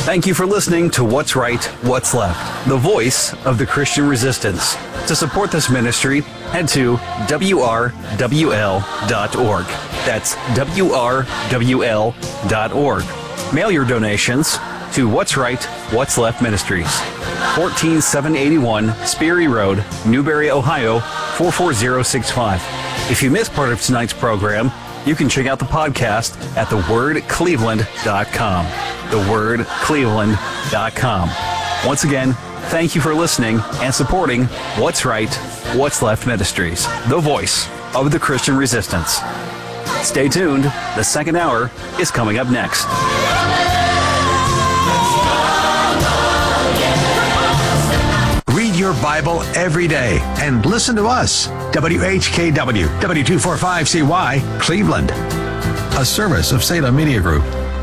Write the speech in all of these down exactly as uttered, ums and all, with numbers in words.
Thank you for listening to What's Right, What's Left, the voice of the Christian resistance. To support this ministry, head to W R W L dot org. That's W R W L dot org. Mail your donations to What's Right, What's Left Ministries, fourteen seven eighty-one Sperry Road, Newberry, Ohio, four four zero six five. If you missed part of tonight's program, you can check out the podcast at the word cleveland dot com. the word cleveland dot com. Once again, thank you for listening and supporting What's Right, What's Left Ministries, the voice of the Christian resistance. Stay tuned. The second hour is coming up next. Read your Bible every day and listen to us. W H K W, W two forty-five C Y, Cleveland. A service of Salem Media Group.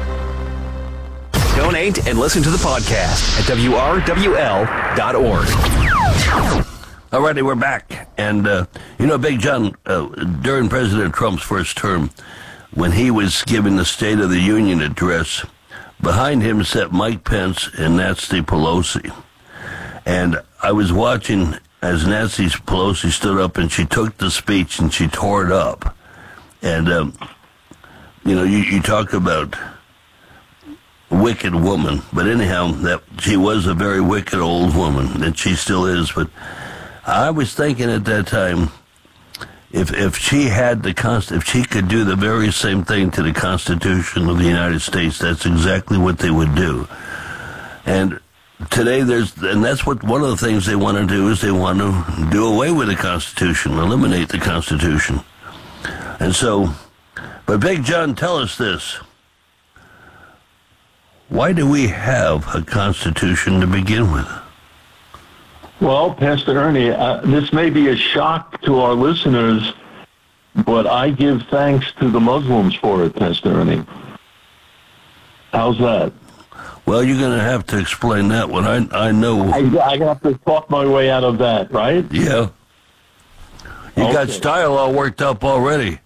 Donate and listen to the podcast at W R W L dot org. All righty, we're back. And, uh, you know, Big John, uh, during President Trump's first term, when he was giving the State of the Union address, behind him sat Mike Pence and Nancy Pelosi. And I was watching as Nancy Pelosi stood up and she took the speech and she tore it up. And, um, you know, you, you talk about wicked woman, but anyhow, that she was a very wicked old woman, and she still is. But I was thinking at that time, if if she had the const, if she could do the very same thing to the Constitution of the United States, that's exactly what they would do. And today, there's, and that's what one of the things they want to do is they want to do away with the Constitution, eliminate the Constitution. And so, but Big John, tell us this. Why do we have a Constitution to begin with? Well, Pastor Ernie, uh, this may be a shock to our listeners, but I give thanks to the Muslims for it, Pastor Ernie. How's that? Well, you're going to have to explain that one. I I know. I, I have to talk my way out of that, right? Yeah. You okay. got style all worked up already.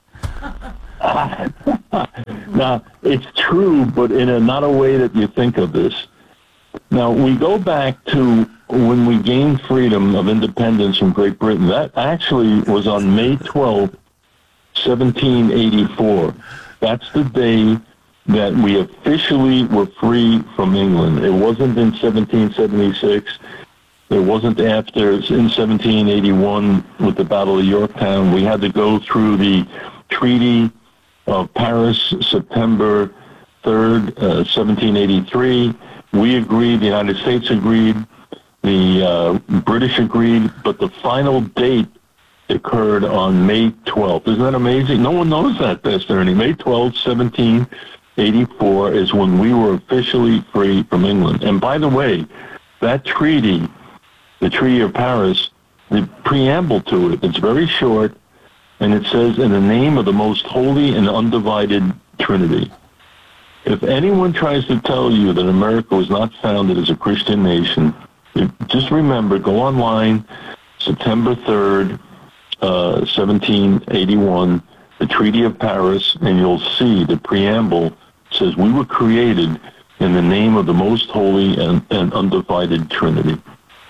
Now, it's true, but in a not a way that you think of this. Now, we go back to when we gained freedom of independence from Great Britain. That actually was on May twelfth, seventeen eighty-four. That's the day that we officially were free from England. It wasn't in seventeen seventy-six. It wasn't after, in seventeen eighty-one with the Battle of Yorktown. We had to go through the Treaty of Paris, September third, uh, seventeen eighty-three. We agreed, the United States agreed, the uh, British agreed, but the final date occurred on May twelfth. Isn't that amazing? No one knows that, Pastor Ernie. May twelfth, seventeen eighty-four is when we were officially free from England. And by the way, that treaty, the Treaty of Paris, the preamble to it, it's very short, and it says, in the name of the most holy and undivided Trinity. If anyone tries to tell you that America was not founded as a Christian nation, just remember, go online, September third, uh, seventeen eighty-one, the Treaty of Paris, and you'll see the preamble says we were created in the name of the most holy and, and undivided Trinity.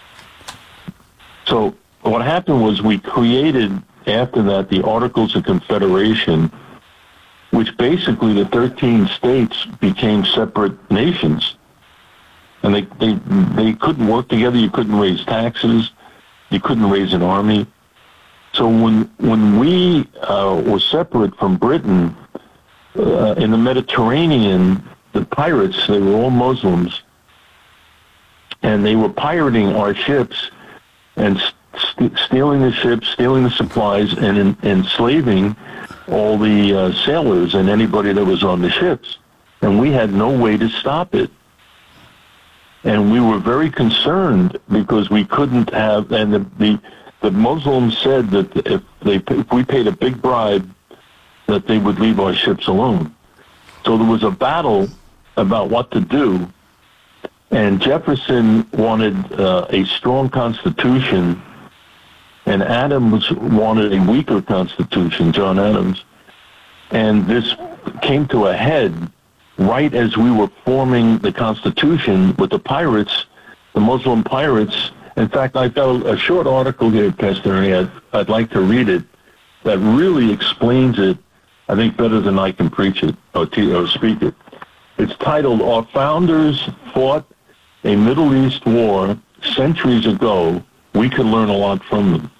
So what happened was we created, after that, the Articles of Confederation, which basically the thirteen states became separate nations. And they, they, they couldn't work together. You couldn't raise taxes. You couldn't raise an army. So when, when we uh, were separate from Britain, uh, in the Mediterranean, the pirates, they were all Muslims, and they were pirating our ships and st- stealing the ships, stealing the supplies, and en- enslaving all the uh, sailors and anybody that was on the ships. And we had no way to stop it. And we were very concerned because we couldn't have, and the the, the Muslims said that if they if we paid a big bribe, that they would leave our ships alone. So there was a battle about what to do, and Jefferson wanted uh, a strong constitution, and Adams wanted a weaker constitution, John Adams. And this came to a head right as we were forming the Constitution with the pirates, the Muslim pirates. In fact, I've got a, a short article here, Pastor Ernie. I'd, I'd like to read it that really explains it, I think, better than I can preach it or, te- or speak it. It's titled, Our Founders Fought a Middle East War Centuries Ago. We could learn a lot from them.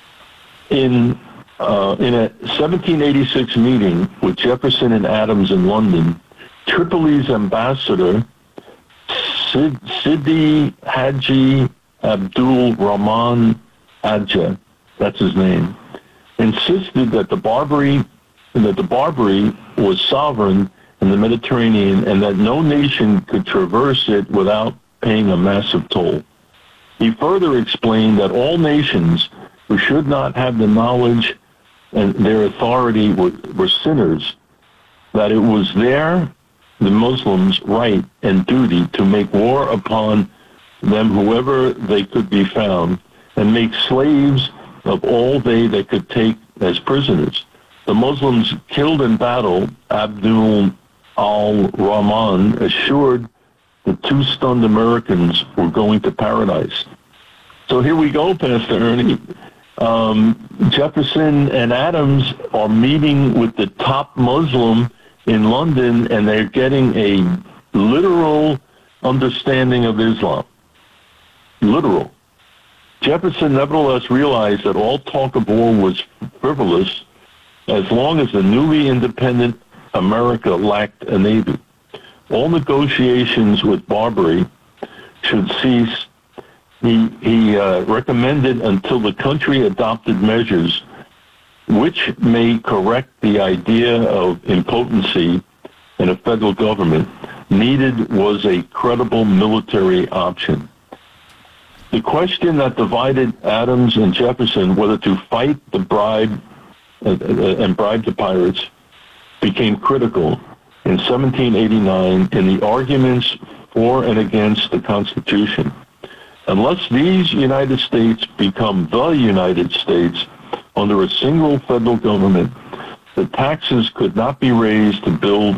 In uh, in a seventeen eighty-six meeting with Jefferson and Adams in London, Tripoli's ambassador, Sid, Sidi Haji Abdul Rahman Adja, that's his name, insisted that the Barbary that the Barbary was sovereign in the Mediterranean and that no nation could traverse it without paying a massive toll. He further explained that all nations who should not have the knowledge and their authority were, were sinners, that it was their, the Muslims' right and duty to make war upon them whoever they could be found and make slaves of all they that could take as prisoners. The Muslims killed in battle Abdul al-Rahman assured the two stunned Americans were going to paradise. So here we go, Pastor Ernie. Um, Jefferson and Adams are meeting with the top Muslim in London, and they're getting a literal understanding of Islam. Literal. Jefferson nevertheless realized that all talk of war was frivolous as long as the newly independent America lacked a navy. All negotiations with Barbary should cease. He, he uh, recommended until the country adopted measures which may correct the idea of impotency in a federal government. Needed was a credible military option. The question that divided Adams and Jefferson, whether to fight the bribe uh, uh, and bribe the pirates, became critical in seventeen eighty-nine in the arguments for and against the Constitution. Unless these United States become the United States under a single federal government, the taxes could not be raised to build